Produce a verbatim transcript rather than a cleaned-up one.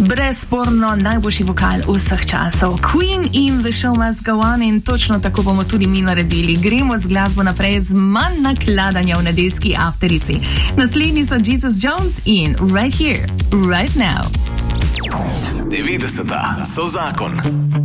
Brezsporno najboljši vokal vseh časov. Queen in The Show Must Go On, in točno tako bomo tudi mi naredili. Gremo z glasbo naprej, z manj nakladanja v nedeljski afterici. Naslednji so Jesus Jones in Right Here, Right Now. devetdeseta so zakon.